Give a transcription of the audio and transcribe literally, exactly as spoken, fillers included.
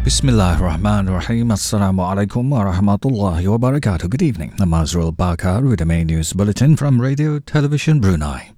Bismillah ar-Rahman ar-Rahim. Assalamu alaikum wa rahmatullahi wa barakatuh. Good evening. I'm Azrul Bakar with the main news bulletin from Radio Television Brunei.